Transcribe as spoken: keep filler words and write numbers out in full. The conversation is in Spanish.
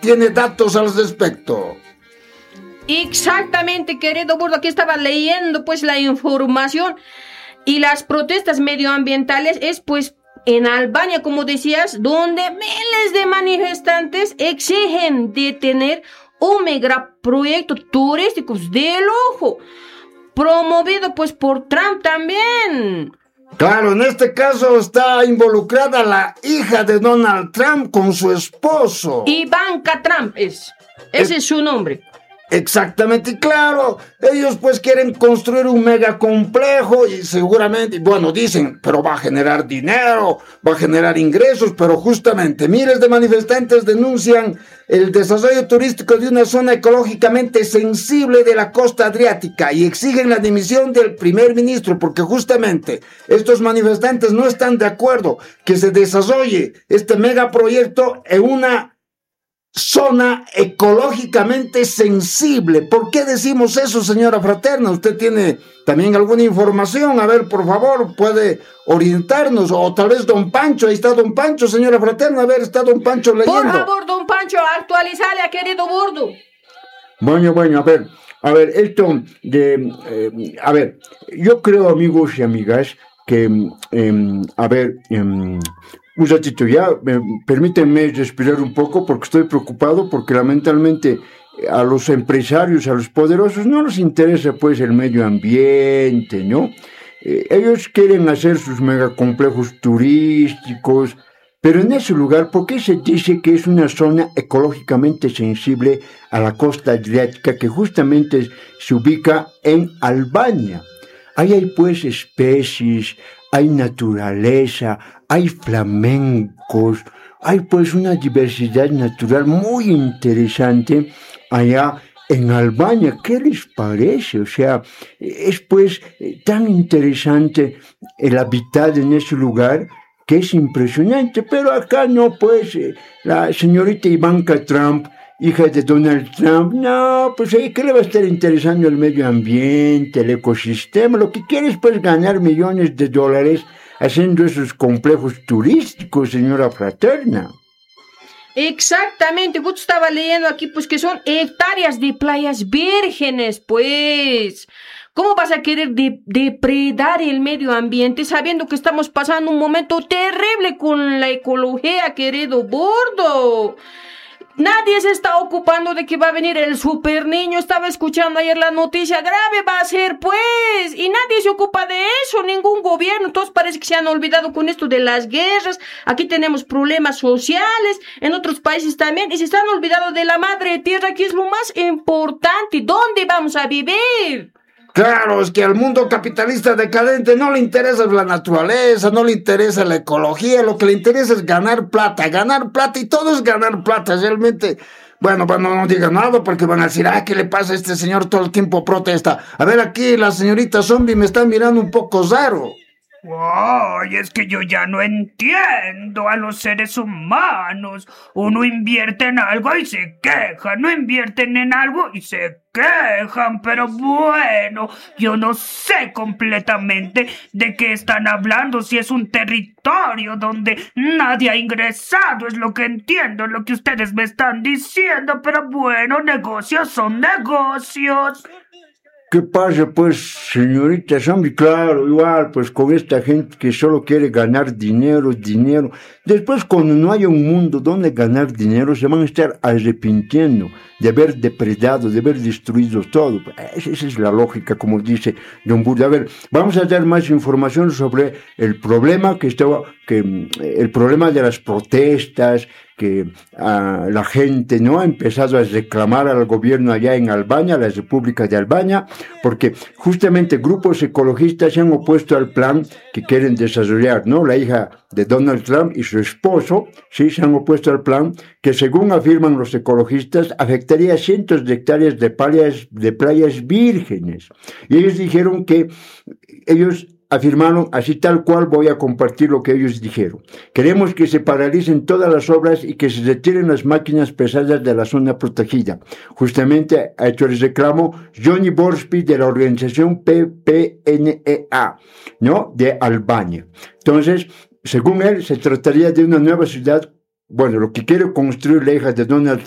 tiene datos al respecto. Exactamente, querido Burdo, aquí estaba leyendo pues la información. Y las protestas medioambientales es pues en Albania, como decías, donde miles de manifestantes exigen detener un megaproyecto turístico de lujo, promovido pues por Trump también. Claro, en este caso está involucrada la hija de Donald Trump con su esposo. Ivanka Trump es, ese es, es su nombre. Exactamente, claro, ellos pues quieren construir un megacomplejo y seguramente, bueno, dicen, pero va a generar dinero, va a generar ingresos, pero justamente miles de manifestantes denuncian el desarrollo turístico de una zona ecológicamente sensible de la costa adriática y exigen la dimisión del primer ministro porque justamente estos manifestantes no están de acuerdo que se desarrolle este megaproyecto en una zona ecológicamente sensible. ¿Por qué decimos eso, señora Fraterna? Usted tiene también alguna información. A ver, por favor, puede orientarnos. O tal vez don Pancho. Ahí está don Pancho, señora Fraterna. A ver, está don Pancho leyendo. Por favor, don Pancho, actualizale a querido Burdo. Bueno, bueno, a ver. A ver, esto de... Eh, a ver, yo creo, amigos y amigas, que... Eh, a ver... Eh, Un ratito ya, eh, permítanme respirar un poco porque estoy preocupado porque lamentablemente a los empresarios, a los poderosos no les interesa pues el medio ambiente, ¿no? Eh, ellos quieren hacer sus megacomplejos turísticos, pero en ese lugar, ¿por qué se dice que es una zona ecológicamente sensible a la costa adriática que justamente se ubica en Albania? Ahí hay pues especies, hay naturaleza, hay flamencos, hay pues una diversidad natural muy interesante allá en Albania. ¿Qué les parece? O sea, es pues tan interesante el habitar en ese lugar que es impresionante, pero acá no, pues la señorita Ivanka Trump, hija de Donald Trump, no, pues ahí ¿qué le va a estar interesando el medio ambiente, el ecosistema? Lo que quiere es pues ganar millones de dólares haciendo esos complejos turísticos, señora Fraterna. Exactamente, justo estaba leyendo aquí pues que son hectáreas de playas vírgenes, pues. ¿Cómo vas a querer de- depredar el medio ambiente sabiendo que estamos pasando un momento terrible con la ecología, querido Burdo? Nadie se está ocupando de que va a venir el super niño. Estaba escuchando ayer la noticia. Grave va a ser, pues. Y nadie se ocupa de eso, ningún gobierno. Todos parece que se han olvidado con esto de las guerras. Aquí tenemos problemas sociales, en otros países también. Y se están olvidando de la madre tierra, que es lo más importante. ¿Dónde vamos a vivir? Claro, es que al mundo capitalista decadente no le interesa la naturaleza, no le interesa la ecología, lo que le interesa es ganar plata, ganar plata y todo es ganar plata, realmente. Bueno, bueno, no digan nada porque van a decir, ah, ¿qué le pasa a este señor? Todo el tiempo protesta. A ver, aquí la señorita zombie me está mirando un poco raro. Ay, es que yo ya no entiendo a los seres humanos. Uno invierte en algo y se quejan, no invierten en algo y se quejan, pero bueno, yo no sé completamente de qué están hablando, si es un territorio donde nadie ha ingresado, es lo que entiendo, lo que ustedes me están diciendo, pero bueno, negocios son negocios. ¿Qué pasa, pues, señorita Zombie? Claro, igual, pues, con esta gente que solo quiere ganar dinero, dinero. Después, cuando no haya un mundo donde ganar dinero, se van a estar arrepintiendo de haber depredado, de haber destruido todo. Esa es la lógica, como dice don Burdo. A ver, vamos a dar más información sobre el problema que estaba, que el problema de las protestas, que uh, la gente no ha empezado a reclamar al gobierno allá en Albania, la República de Albania, porque justamente grupos ecologistas se han opuesto al plan que quieren desarrollar, ¿no? La hija de Donald Trump y su esposo, sí, se han opuesto al plan que, según afirman los ecologistas, afectaría cientos de hectáreas de playas, de playas vírgenes. Y ellos dijeron que ellos afirmaron, así tal cual voy a compartir lo que ellos dijeron. Queremos que se paralicen todas las obras y que se retiren las máquinas pesadas de la zona protegida. Justamente ha hecho el reclamo Johnny Borspi de la organización P P N E A, ¿no? De Albania. Entonces, según él, se trataría de una nueva ciudad. Bueno, lo que quiere construir la hija de Donald